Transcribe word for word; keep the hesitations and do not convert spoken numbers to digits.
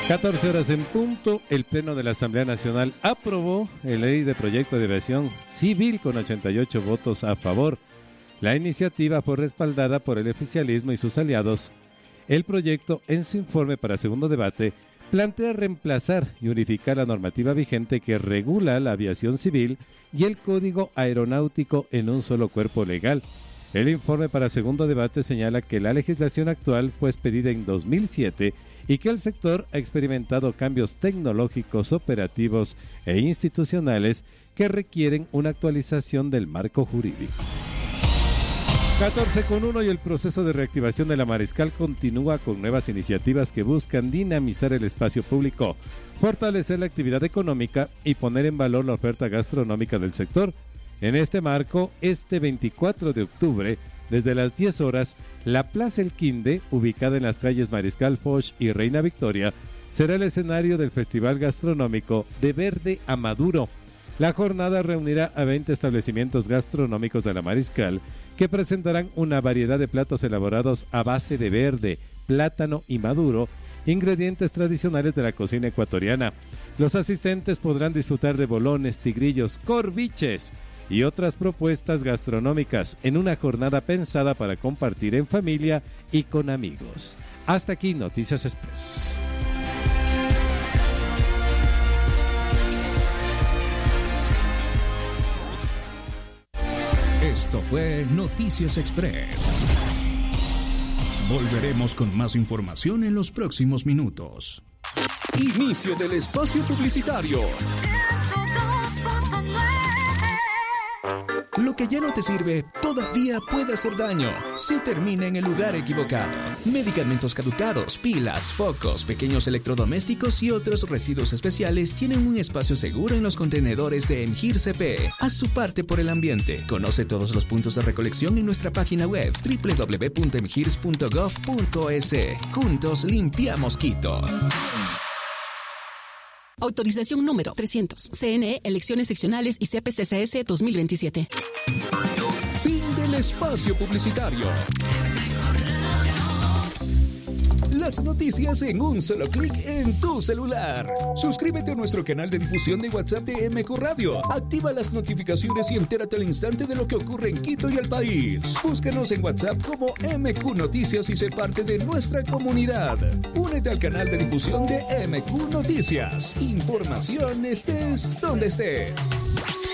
catorce horas en punto, el Pleno de la Asamblea Nacional aprobó la ley de proyecto de aviación civil con ochenta y ocho votos a favor. La iniciativa fue respaldada por el oficialismo y sus aliados. El proyecto, en su informe para segundo debate, plantea reemplazar y unificar la normativa vigente que regula la aviación civil y el Código Aeronáutico en un solo cuerpo legal. El informe para segundo debate señala que la legislación actual fue expedida en dos mil siete y que el sector ha experimentado cambios tecnológicos, operativos e institucionales que requieren una actualización del marco jurídico. catorce con uno y el proceso de reactivación de la Mariscal continúa con nuevas iniciativas que buscan dinamizar el espacio público, fortalecer la actividad económica y poner en valor la oferta gastronómica del sector. En este marco, este veinticuatro de octubre, desde las diez horas, la Plaza El Quinde, ubicada en las calles Mariscal Foch y Reina Victoria, será el escenario del Festival Gastronómico De Verde a Maduro. La jornada reunirá a veinte establecimientos gastronómicos de la Mariscal que presentarán una variedad de platos elaborados a base de verde, plátano y maduro, ingredientes tradicionales de la cocina ecuatoriana. Los asistentes podrán disfrutar de bolones, tigrillos, corviches y otras propuestas gastronómicas en una jornada pensada para compartir en familia y con amigos. Hasta aquí Noticias Express. Esto fue Noticias Express. Volveremos con más información en los próximos minutos. Inicio del espacio publicitario. Lo que ya no te sirve todavía puede hacer daño si termina en el lugar equivocado. Medicamentos caducados, pilas, focos, pequeños electrodomésticos y otros residuos especiales tienen un espacio seguro en los contenedores de Emgir C P. Haz su parte por el ambiente. Conoce todos los puntos de recolección en nuestra página web doble u doble u doble u punto emgirs punto gov punto es. Juntos limpiamos Quito. Autorización número trescientos. C N E, Elecciones Seccionales y C P C C S dos mil veintisiete. Fin del espacio publicitario. Las noticias en un solo clic en tu celular. Suscríbete a nuestro canal de difusión de WhatsApp de M Q Radio. Activa las notificaciones y entérate al instante de lo que ocurre en Quito y el país. Búscanos en WhatsApp como M Q Noticias y sé parte de nuestra comunidad. Únete al canal de difusión de M Q Noticias. Información estés donde estés.